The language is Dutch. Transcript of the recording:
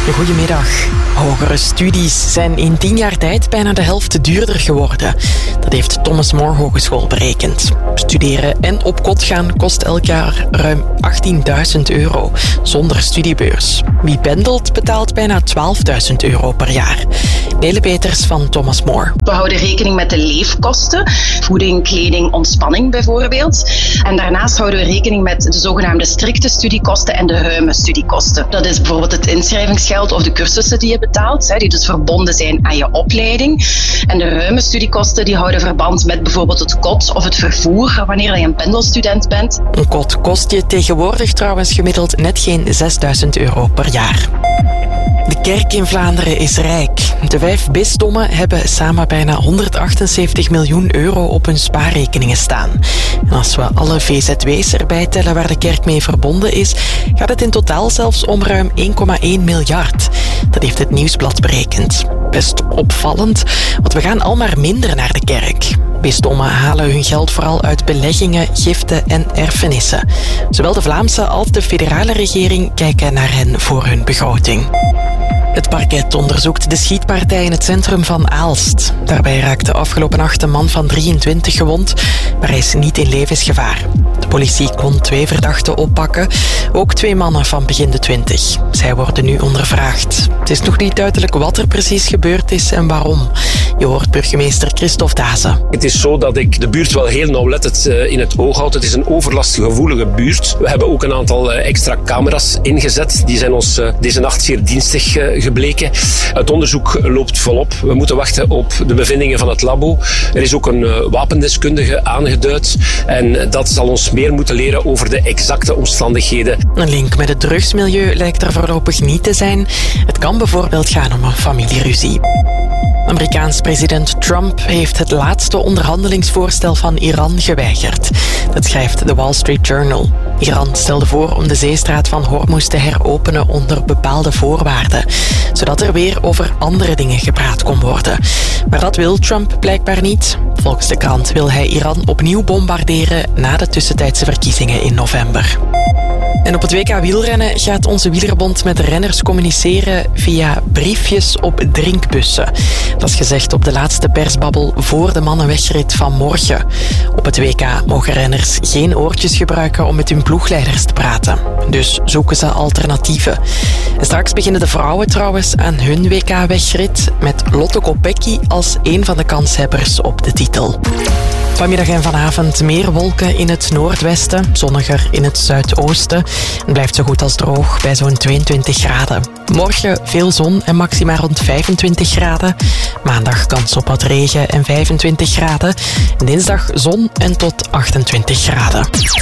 Goedemiddag. Hogere studies zijn in 10 jaar tijd bijna de helft duurder geworden. Dat heeft Thomas More Hogeschool berekend. Studeren en op kot gaan kost elk jaar ruim €18.000, zonder studiebeurs. Wie pendelt betaalt bijna €12.000 per jaar. Nele Peters van Thomas More. We houden rekening met de leefkosten, voeding, kleding, ontspanning bijvoorbeeld. En daarnaast houden we rekening met de zogenaamde strikte studiekosten en de ruime studiekosten. Dat is bijvoorbeeld het inschrijvingsgeld of de cursussen die je betaalt, die dus verbonden zijn aan je opleiding. En de ruime studiekosten die houden verband met bijvoorbeeld het kot of het vervoer wanneer je een pendelstudent bent. Een kot kost je tegenwoordig trouwens gemiddeld net geen €6.000 per jaar. De kerk in Vlaanderen is rijk. De 5 bisdommen hebben samen bijna €178 miljoen op hun spaarrekeningen staan. En als we alle VZW's erbij tellen waar de kerk mee verbonden is, gaat het in totaal zelfs om ruim 1,1 miljard. Dat heeft het Nieuwsblad berekend. Best opvallend, want we gaan al maar minder naar de kerk. Bisdommen halen hun geld vooral uit beleggingen, giften en erfenissen. Zowel de Vlaamse als de federale regering kijken naar hen voor hun begroting. Het parket onderzoekt de schietpartij in het centrum van Aalst. Daarbij raakte afgelopen nacht een man van 23 gewond, maar hij is niet in levensgevaar. De politie kon 2 verdachten oppakken, ook 2 mannen van begin de 20. Zij worden nu ondervraagd. Het is nog niet duidelijk wat er precies gebeurd is en waarom. Je hoort burgemeester Christophe Dazen. Het is zo dat ik de buurt wel heel nauwlettend in het oog houd. Het is een overlastgevoelige buurt. We hebben ook een aantal extra camera's ingezet. Die zijn ons deze nacht zeer dienstig gebleken. Het onderzoek loopt volop. We moeten wachten op de bevindingen van het labo. Er is ook een wapendeskundige aangeduid. En dat zal ons meer moeten leren over de exacte omstandigheden. Een link met het drugsmilieu lijkt er voorlopig niet te zijn. Het kan bijvoorbeeld gaan om een familieruzie. Amerikaans president Trump heeft het laatste onderhandelingsvoorstel van Iran geweigerd. Dat schrijft The Wall Street Journal. Iran stelde voor om de zeestraat van Hormuz te heropenen onder bepaalde voorwaarden, zodat er weer over andere dingen gepraat kon worden. Maar dat wil Trump blijkbaar niet. Volgens de krant wil hij Iran opnieuw bombarderen na de tussentijdse verkiezingen in november. En op het WK wielrennen gaat onze wielerbond met renners communiceren via briefjes op drinkbussen. Dat is gezegd op de laatste persbabbel voor de mannenwegrit van morgen. Op het WK mogen renners geen oortjes gebruiken om met hun ploegleiders te praten. Dus zoeken ze alternatieven. En straks beginnen de vrouwen trouwens aan hun WK-wegrit met Lotte Kopecky als een van de kanshebbers op de titel. Vanmiddag en vanavond meer wolken in het noordwesten, zonniger in het zuidoosten. Het blijft zo goed als droog bij zo'n 22 graden. Morgen veel zon en maxima rond 25 graden. Maandag kans op wat regen en 25 graden. Dinsdag zon en tot 28 graden.